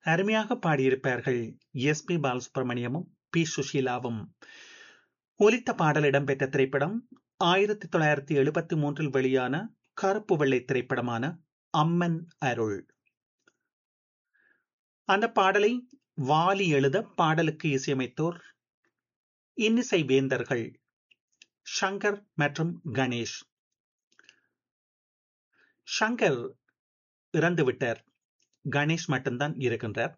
அருமையாக பாடியிருப்பார்கள் S P. பாலசுப்ரமணியமும், B. சுஷீலாவும். ஒலித்த பாடல் இடம்பெற்ற திரைப்படம் 1973 வெளியான கருப்பு வெள்ளை திரைப்படமான அம்மன் அருள். அந்த பாடலை வாலி எழுத பாடலுக்கு இசையமைத்தோர் இன்னிசை வேந்தர்கள் ஷங்கர் மற்றும் கணேஷ். ஷங்கர் இறந்துவிட்டார், கணேஷ் மட்டும்தான் இருக்கின்றார்.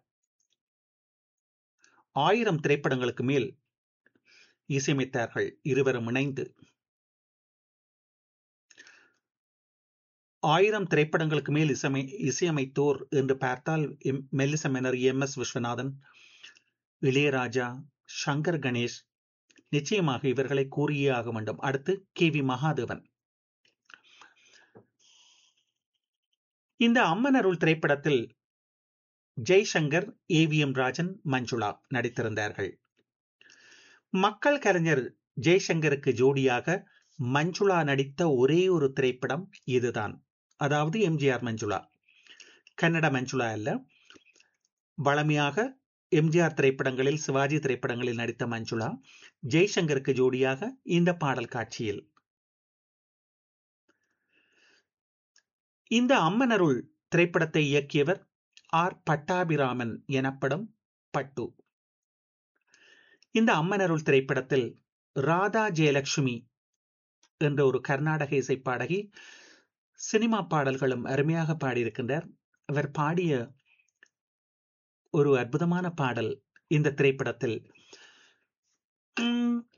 1000 திரைப்படங்களுக்கு மேல் இசையமைத்தார்கள் இருவரும் இணைந்து. 1000 திரைப்படங்களுக்கு மேல் இசையமைத்தோர் என்று பார்த்தால் மெல்லிச மன்னர் எம்.எஸ். விஸ்வநாதன், இளையராஜா, சங்கர் கணேஷ், நிச்சயமாக இவர்களை கூறியே ஆக வேண்டும். அடுத்து கே.வி. மகாதேவன். இந்த அம்மன் அருள் திரைப்படத்தில் ஜெய்சங்கர், ஏ.வி.எம். ராஜன், மஞ்சுளா நடித்திருந்தார்கள். மக்கள் கலைஞர் ஜெய்சங்கருக்கு ஜோடியாக மஞ்சுளா நடித்த ஒரே ஒரு திரைப்படம் இதுதான். அதாவது எம்ஜிஆர் மஞ்சுளா, கன்னட மஞ்சுளா அல்ல. வளமையாக எம்ஜிஆர் திரைப்படங்களில், சிவாஜி திரைப்படங்களில் நடித்த மஞ்சுளா ஜெய்சங்கருக்கு ஜோடியாக இந்த பாடல் காட்சியில். இந்த அம்மன் அருள் திரைப்படத்தை இயக்கியவர் ஆர். பட்டாபிராமன் எனப்படும் பட்டு. இந்த அம்மன் அருள் திரைப்படத்தில் ராதா ஜெயலட்சுமி என்ற ஒரு கர்நாடக இசை பாடகி சினிமா பாடல்களும் அருமையாக பாடியிருக்கின்றார். அவர் பாடிய ஒரு அற்புதமான பாடல் இந்த திரைப்படத்தில்